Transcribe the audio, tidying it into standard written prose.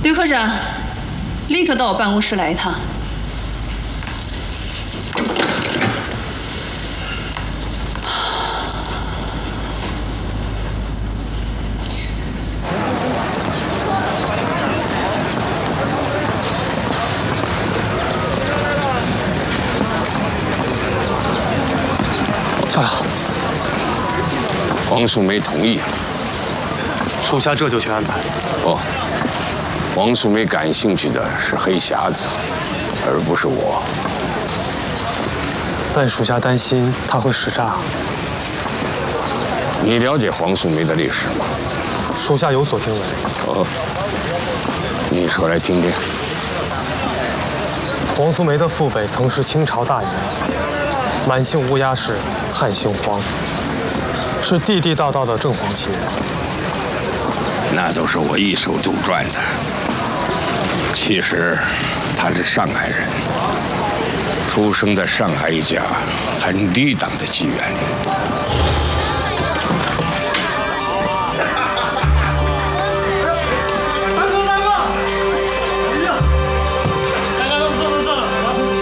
吕科长，立刻到我办公室来一趟。 校长， 黄素梅同意了， 属下这就去安排。 不，黄素梅感兴趣的是黑匣子，而不是我。 但属下担心他会使诈。 你了解黄素梅的历史吗？ 属下有所听闻。 哦，你说来听听。 黄素梅的父辈曾是清朝大员，满姓乌鸦氏，汉姓黄，是地地道道的正黄旗人。 那都是我一手杜撰的。其实他是上海人，出生在上海一家很低档的妓院里。